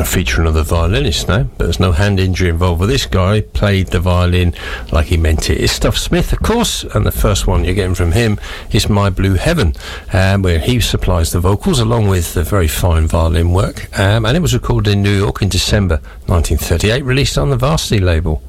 feature another violinist now, but there's no hand injury involved with this guy. Played the violin like he meant it. It's Stuff Smith, of course, and the first one you're getting from him is My Blue Heaven, where he supplies the vocals along with the very fine violin work, and it was recorded in New York in December 1938, released on the Varsity label.